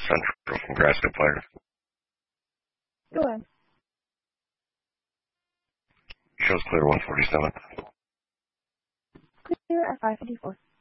Central from Nebraska Player. Go ahead. Shows clear 147. Clear at 554.